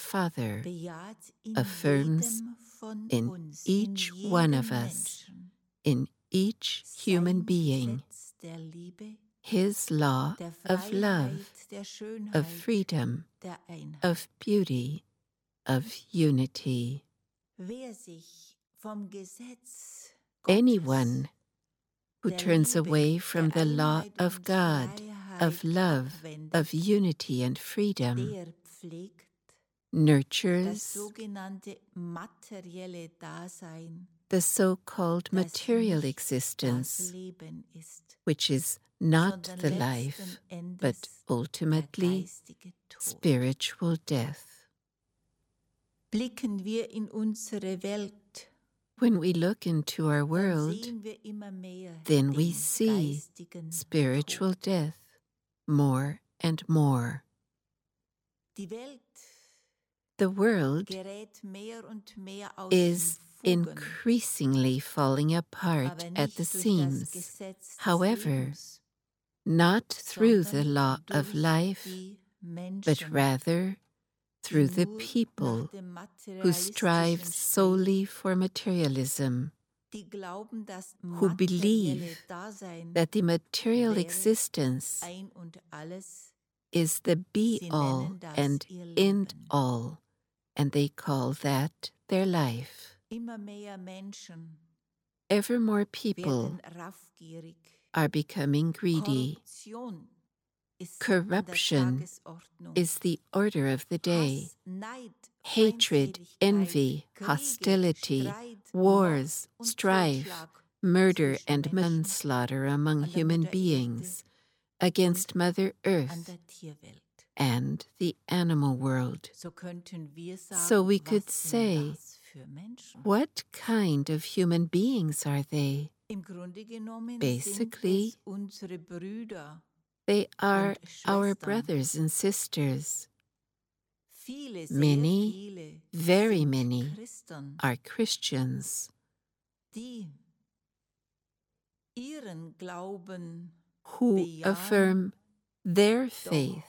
Father bejaht in affirms jedem von in uns, each in one jedem of us, Menschen, in each human sein being, Gesetz der Liebe, His law der of love, Freiheit, der of Schönheit, freedom, der Einheit. of beauty, of unity. Wer sich vom Gesetz Gottes, Anyone who der turns Liebe, away from der the law Einheit of und God, of Freiheit love, abwendet, of unity and freedom, der pflegt das nurtures sogenannte materielle Dasein, the so-called das material nicht existence, das Leben ist, which is not sondern the letzten life, Endes but der ultimately geistige Tod. spiritual death. Blicken wir in unsere Welt, When we look into our dann world, sehen wir immer mehr then we den see geistigen spiritual Tod. death more and more. Die Welt The world gerät mehr und mehr aus is den Fugen, increasingly falling apart aber at the nicht durch das seams. Gesetz des However, Lebens, not through the sondern law of durch life, die but Menschen, rather through die the nur people nach dem who strive Materialistischen solely streben, for materialism, die glauben, das who materielle believe Dasein that the material wäre existence ein und alles. is the Sie be-all nennen das and ihr end Leben. all, and they call that their life. Immer mehr Menschen Ever more people werden raffgierig. are becoming greedy. Korruption ist Corruption an der Tagesordnung. is the order of the day. Hass, Neid, Hatred, Feindseligkeit, envy, Kriege, hostility, Streit, wars, Mord und strife, Totschlag murder, zwischen and Menschen, manslaughter among an der human Mutter beings Erde against Mother an Earth der Tierwelt. and the animal world. So könnten wir sagen, So we could was sind say, das für Menschen? what kind of human beings are they? Im Grunde genommen Basically, sind es unsere Brüder they are und our Schwestern. brothers and sisters. Viele, sehr Many, viele very sind many, Christen, are Christians die ihren Glauben who bejahen, affirm their faith,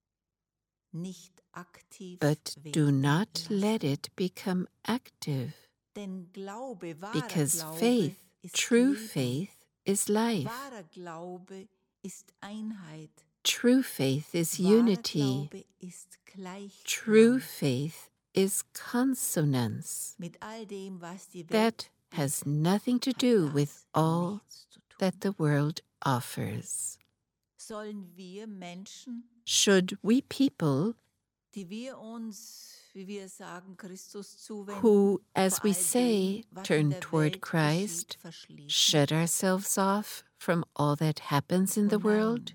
nicht aktiv but do werden not lassen. let it become active, Denn Glaube, wahrer because Glaube faith, ist true Leben. faith, is life. Wahrer Glaube ist Einheit. True faith is Wahrer unity. Glaube ist Gleichklang. True faith is consonance. Mit all dem, was die Welt That has bietet, nothing to hat do das with all nichts zu tun. that the world offers. Sollen wir Menschen, Should we people die wir uns, wie wir sagen, Christus zuwenden, who, as vor we all say, dem, was in turn der toward Welt Christ, geschieht, verschließen? shut ourselves off from all that happens in Oh the nein, world?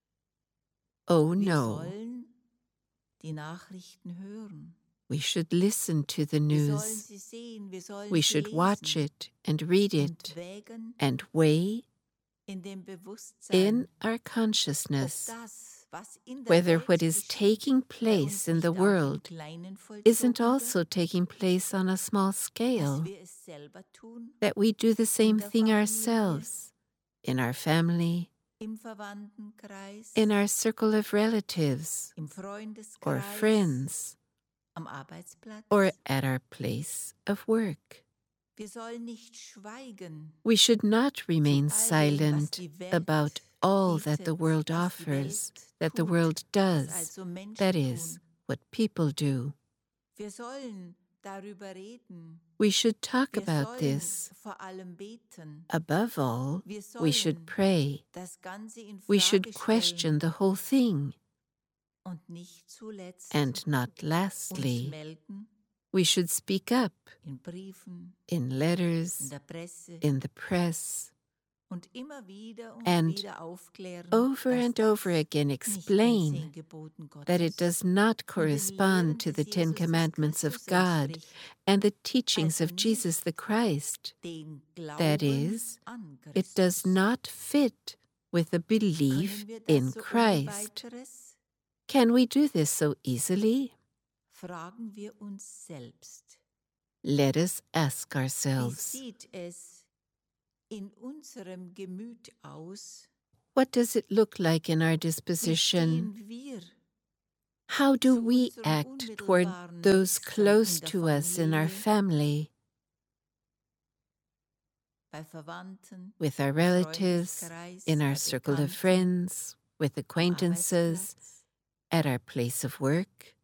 Oh wir no, sollen die Nachrichten hören. we should listen to the Wir sollen news. sie sehen, wir sollen We sie should watch lesen it and read und it wägen and weigh in dem Bewusstsein, in our ob consciousness das, was in der whether Welt what is geschieht, taking bei uns place in nicht the auch im world Kleinen isn't vollzogen also wird, taking place on a small dass scale, wir es selber tun, that we do the same der thing Familie, ourselves, in our family, im Verwandtenkreis, in our circle of relatives im or Freundeskreis, friends, am Arbeitsplatz. or at our place of work. Wir sollen nicht schweigen We should not remain all dem, was silent die Welt about all that the bietet, world was die offers, Welt that the tut, world was does, also Menschen that is, tun. what people do. Wir sollen darüber reden. We should talk Wir about sollen this. vor allem beten. Above all, Wir we should sollen pray. das Ganze in We Frage should stellen question the whole thing. und nicht zuletzt And not uns lastly, melden we should speak up in Briefen, in in letters, der Presse in the press, und immer wieder und and wieder aufklären, over dass and das over again nicht den 10 explain Geboten Gottes that it does not und den correspond Lehren to des the Ten Jesus des Commandments of Christus God entspricht, and the teachings also of Jesus the nicht Christ. den That Glauben is, an it does Christus. not fit with the belief Können wir das in so ohne Christ. weiteres? Can we do this so easily? Fragen wir uns selbst. Let us ask Wie ourselves, sieht es in unserem Gemüt aus? what does it look like in our Wie disposition? stehen wir How do zu we unseren act toward unmittelbaren those Nächsten close in der to us in our Familie, family, bei Verwandten, with our im relatives, Freundeskreis, in our bei circle of Bekannten, friends, with am acquaintances, Arbeitsplatz? at our place of work?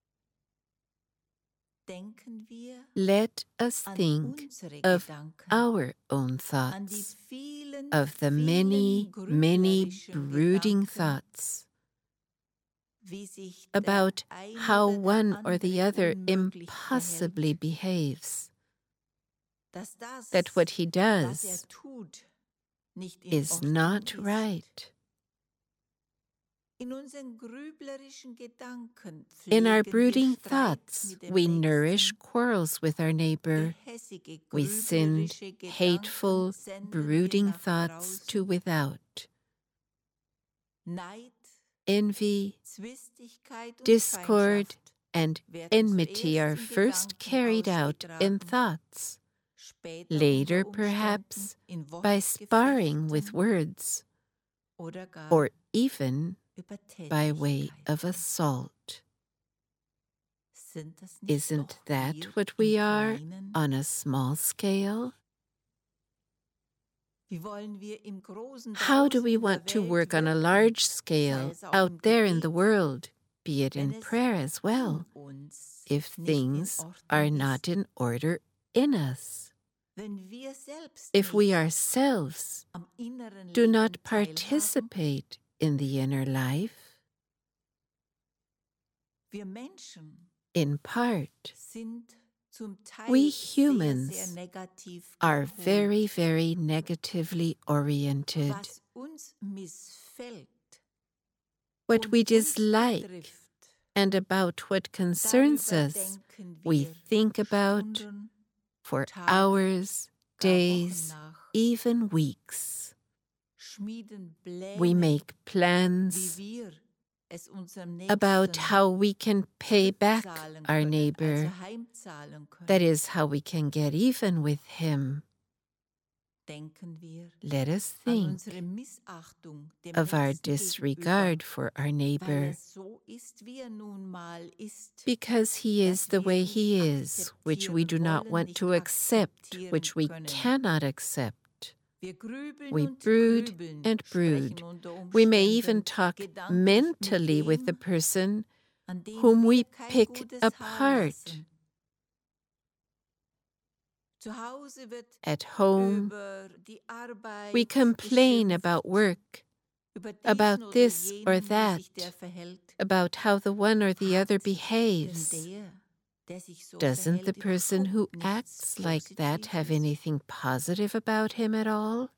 Denken wir Let us an think unsere of Gedanken, our own an die thoughts, vielen, of the many, vielen many grüblerischen brooding Gedanken, thoughts wie sich der about ein how oder der one or the andere other unmöglich impossibly verhält, behaves, dass that what he was er does tut, nicht in is Ordnung not ist. right. In unseren grüblerischen Gedanken In our pflegen wir brooding Streit thoughts, mit dem we nourish Nächsten. quarrels with our neighbor. Gehässige, We send grüblerische Gedanken hateful, senden brooding wir nach thoughts to draußen. without. Neid, Envy, Zwistigkeit und discord, Feindschaft and werden enmity zuerst are in first Gedanken carried out in ausgetragen, thoughts, später later unter Umständen perhaps in by sparring with Wortgefechten words, oder gar or even über by way of Tätlichkeiten. assault. Sind das nicht Isn't doch that wir what im we are Kleinen? on a small scale? Wie wollen wir im großen How do draußen we in der want to Welt work on a wirken, large sei scale es auch out im there in the Gebet, world, be it wenn in es prayer as well, in uns if nicht in things Ordnung are ist? not in order in us? Wenn wir selbst If we nicht ourselves am inneren do Leben not teilhaben? participate in the inner life, Wir Menschen in part, sind zum Teil we sehr, sehr humans negativ are gepolt. very, very negatively oriented. Was uns missfällt What und we uns dislike betrifft, and about what concerns darüber us, denken we wir think about Stunden, for Tage, hours, gar Wochen days, nach, even weeks. schmieden We Pläne, make wie plans wir es unserem about Nächsten how we can pay back zurückzahlen our können, neighbor. also heimzahlen können. That is how we can get even with him. Denken wir Let us an think unsere Missachtung dem of our Nächsten disregard gegenüber, for our weil neighbor, so ist, wie nun mal ist, because he is das the wir way nicht he is, which we akzeptieren do not wollen, want nicht to accept, akzeptieren which we können. cannot accept. Wir grübeln We und brood grübeln, and brood. sprechen unter We may Umständen even talk gedanklich mentally mit with the dem, person an dem whom wir we kein pick gutes Haar apart. lassen. Zu Hause wird At home, über die Arbeit we complain geschimpft, about work, über diesen about oder this or jenen, wie that, sich der verhält. about how the one or the other Hat denn behaves. der sich so Doesn't the verhält, person who überhaupt acts nichts like that have Positives? anything positive about him at all?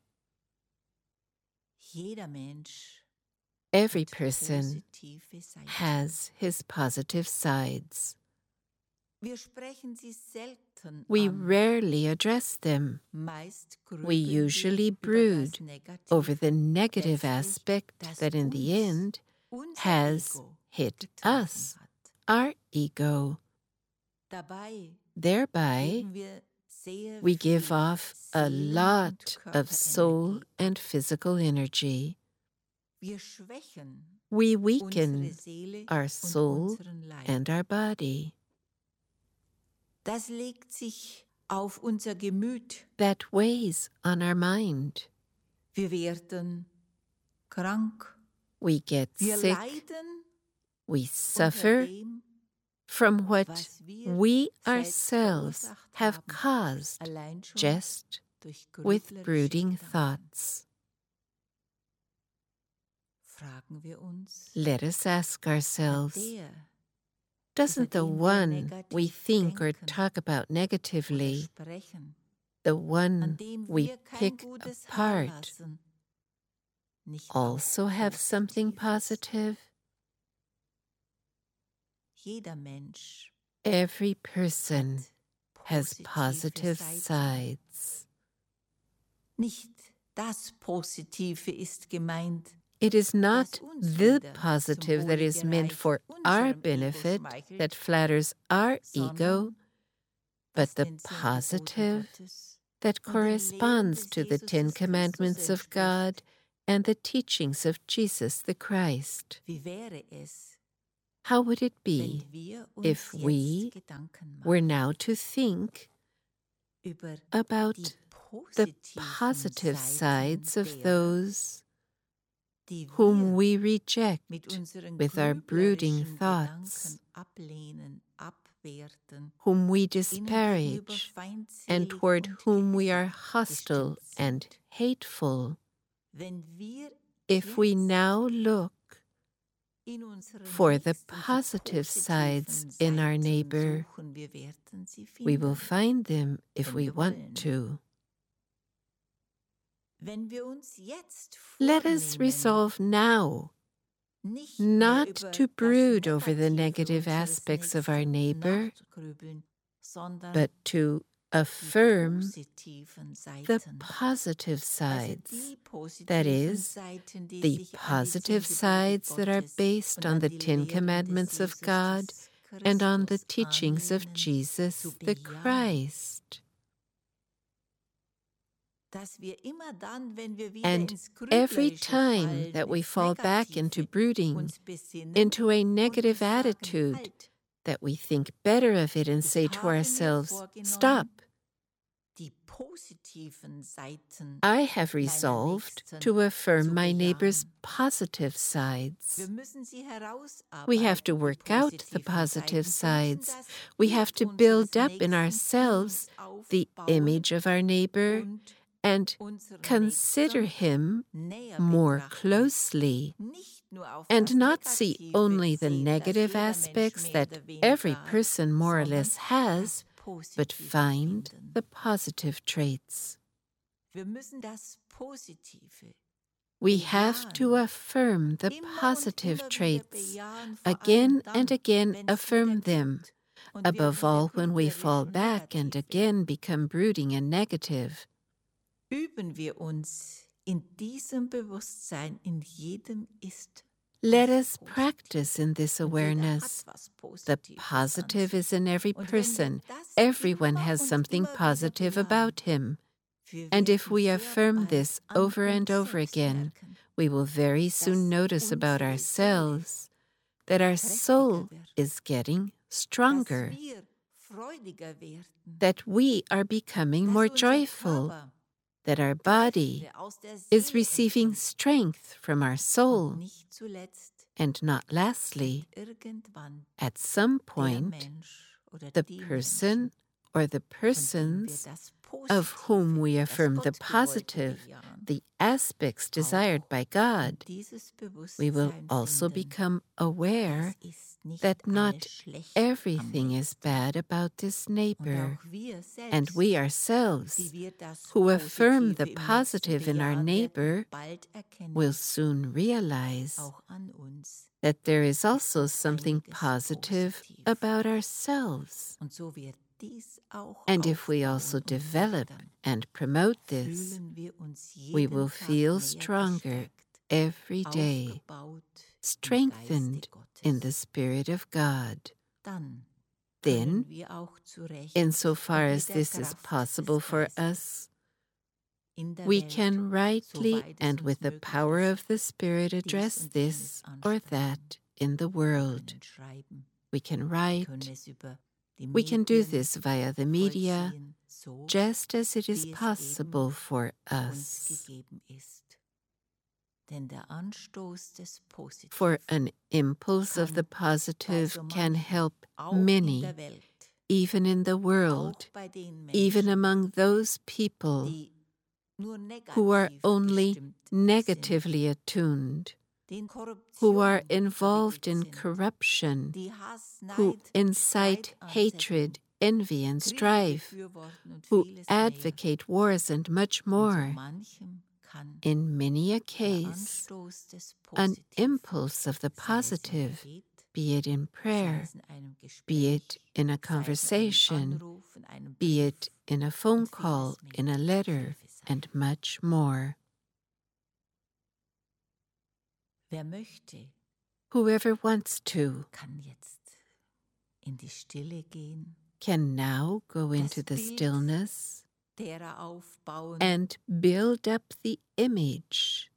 Jeder Mensch Every hat person positive Seiten. has his positive sides. Wir sprechen sie selten We an. rarely address them. Meist We grübeln wir usually über brood das Negative, over the negative letztlich, aspect das that in the uns, end unser has Ego, hit getroffen us, hat. our ego. Dabei Thereby, geben wir sehr we give viel off a Seelen- und lot of soul Körperenergie. and physical energy. Wir schwächen We unsere weaken Seele our und soul unseren Leib. and our body. Das legt sich auf unser Gemüt. That weighs on our mind. Wir werden krank. We get Wir sick. leiden We unter suffer dem, from what was wir we selbst ourselves verursacht have haben, caused allein schon just durch with grüblerische brooding Gedanken. thoughts. Fragen wir uns, Let us ask hat ourselves, der, doesn't the über den wir one we negativ think or denken talk about oder negatively, sprechen, the an one dem we wir kein pick gutes Haar apart, lassen, nicht also auch have something Positives? positive? Jeder Mensch Every person hat has positive Seiten. sides. Nicht das Positive ist gemeint, It is not das uns the wieder zum positive that Wohle is meant gereicht for our unserem Ego benefit schmeichelt, that flatters our ego, sondern but was the den 10 Geboten positive Gottes that und den Lehren corresponds des to the Jesus 10 des Commandments Christus of God entspricht. and the teachings of Jesus the Christ. Wie wäre es, How would it wenn be wir if uns we jetzt Gedanken were machen now to think über die about the positiven positive Seiten sides of derer, those die whom wir we mit reject unseren with our brooding grüblerischen thoughts, Gedanken ablehnen, abwerten, whom we ihnen gegenüber disparage, and feindselig toward und whom we are gewissifisch hostile gestimmt and sind. hateful. Wenn wir If we jetzt now look in unseren for the Nächsten die positive sides positiven in our Seiten neighbor, suchen, wir werden sie we will finden, find them if wenn we wir want wollen. to. Wenn wir uns jetzt Let us vornehmen, resolve now nicht mehr not über to das brood over the Negative negative unseres aspects of our Nächsten neighbor, nachzugrübeln, sondern but to die affirm positiven the Seiten, positive also sides, die that positiven is, Seiten, die the sich an die positive 10 Gebote sides that are Gottes based und on an the die Ten Lehren des Commandments of Jesus God des and on the Christus teachings of anlehnen, Jesus zu the bejahen. Christ. Dass wir immer dann, wenn wir wieder And ins every Grüblerische time fallen, that we ins fall back into Negative, brooding, uns besinnen into a und negative uns sagen, attitude, halt, that we think better of it and ich say to habe mir ourselves, vorgenommen, stop, die positiven Seiten I have meiner resolved Nächsten to affirm zu my neighbor's bejahen. positive sides. Wir müssen sie We have to herausarbeiten, die work out the positiven positive Seiten. Wir müssen sides. das We have Bild to unseres build up in Nächsten in ourselves uns the aufbauen image of our neighbor und and unseren consider Nächsten him näher more betrachten. closely, Nicht nur auf and das not see Negative only the sehen, das negative jeder Mensch aspects mehr that oder every weniger hat, person more or sondern less has, das but Positive find finden. the positive traits. Wir müssen das Positive We have to bejahen, affirm the immer und positive immer wieder traits, bejahen, vor allem again and dann, again wenn es wieder affirm them, kippt und wir above wieder all when we grüblerisch fall und back and negativ again werden. become brooding and negative. Üben wir uns in diesem Bewusstsein, in jedem ist Let was us positiv. practice in this Und jeder hat awareness. was The Positives an positive sich. is in every Und wenn wir person. das Everyone immer has und something immer wieder positive bejahen, about him. wir And if werden we sehr affirm bald this an over and uns over selbst again, merken, we will very dass soon notice about unsere Seele ourselves that our soul kräftiger wird, is getting dass stronger, wir freudiger werden, that we are becoming dass more unser joyful, Körper that our body Kräfte aus der is Seele receiving empfängt. strength from our Und soul, nicht zuletzt and not lastly, wird irgendwann at some der point, Mensch oder the die person Menschen, or the von denen wir persons das of whom Positive, we das affirm the Gottgewollte positive, bejahen, the aspects desired auch by in God, dieses we will Bewusstsein also finden, become aware es ist nicht that alles not schlecht am everything is Nächsten. bad about this Und neighbor, auch wir and we selbst, ourselves, die wir das who affirm Positive the im Nächsten positive in our bejahen, werden neighbor, bald erkennen, will soon realize auch an uns that there is ist also noch something einiges positive positiv. about ourselves. Und so wird dies auch And if we also aufbauen und develop fördern, and promote this, fühlen wir uns we jeden will Tag feel mehr stronger gestärkt, every day, aufgebaut im strengthened Geiste in the Gottes. Spirit of God. Dann Then, können wir auch zurecht insofar und as mit der this is Kraft possible des for Geistes us, in der we Welt, can rightly soweit es and uns with the möglich power ist, of the Spirit dies address und this jenes or ansteuern. that in the Wir world. können schreiben, We can wir write. können es über die We can do Medien this via the media, vollziehen, so just as it is wie es possible eben for uns us. gegeben ist. Denn der Anstoß des For Positiven an impulse of the kann bei positive so can manchem, help auch in many, der Welt, even in the auch world, bei den even Menschen, among those people die nur who are negativ only gestimmt sind, negatively attuned, die in who are Korruption involved verwickelt in sind, corruption, die Hass, who Neid, incite Streit anzetteln, hatred, envy, and Kriege strife, befürworten und who vieles mehr. advocate wars and much In so more. manchem kann In many a der case, Anstoß des an Positiven, impulse of the sei es im positive, Gebet, be it in sei prayer, es in einem be it Gespräch, in a sei es in einem conversation, Anruf, in einem be Brief it in a phone und call, vieles in mehr a letter, Hilfe sein. and much more. Wer möchte, Whoever wants to kann jetzt in die Stille gehen, can now go das into the Bild stillness derer aufbauen, and build up the image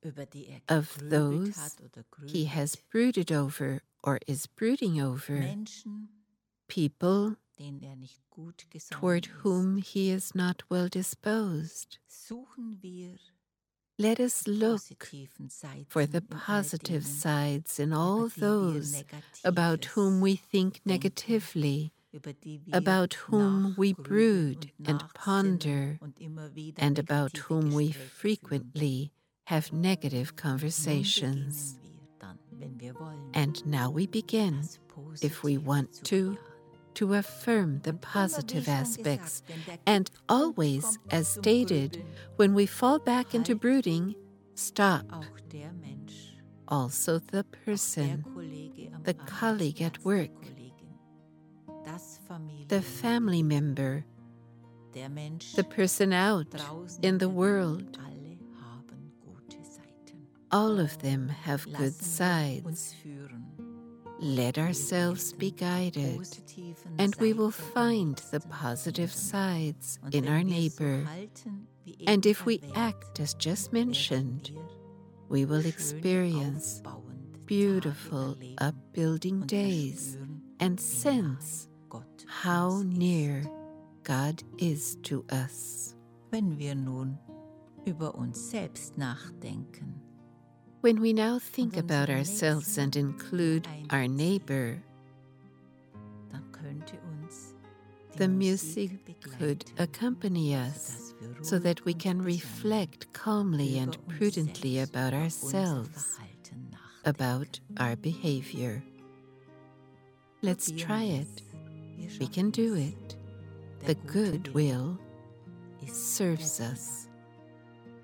über die er of gegrübelt those hat oder he has grübelt, brooded over or is brooding over, Menschen, people denen er nicht gut gesonnen toward ist, whom he is not well disposed. suchen wir Let us die look positiven Seiten for the in all positive denen, sides in über all die wir those about whom Negatives we think denken, negatively, über die wir about whom we nachgrübeln brood und and nachsinnen ponder, und immer wieder and about negative whom we Gespräche führen. frequently have negative Nun conversations. beginnen wir dann, wenn wir wollen, And now we begin, das if we Positive want zu to bejahen. affirm the Und immer, wie positive schon aspects, gesagt, wenn der and Punkt always, kommt as zum stated, Grübeln, when we fall back into halt brooding, stop. auch der Mensch, Also the auch der person, Kollege am the colleague at Arbeitsplatz, die work, Kollegin, das the family member, der Mensch the person out draußen in the der Welt, world, alle haben gute Seiten. all of them have good Lassen wir uns sides. führen Let ourselves be guided, positiven and we will Seiten im find the Nächsten positive finden. sides Und in wenn our wir so neighbor. halten, wie And eben if we erwähnt, act as just werden mentioned, wir we will schöne, experience aufbauende beautiful, Tage erleben upbuilding und days erspüren, and wie sense nahe Gott how uns near ist. God is to us. Wenn wir nun über uns selbst nachdenken, When we now think und about unseren ourselves and Nächsten include our einbeziehen, neighbor, dann könnte uns die the Musik music could begleiten, accompany us sodass wir so that we ruhig can und besonnen reflect calmly über and uns prudently selbst, about über unser ourselves, Verhalten about nachdenken. our behavior. Let's Probieren try wir it. es. Wir We can schaffen do es. it. Der The gute good Wille will ist serves der us.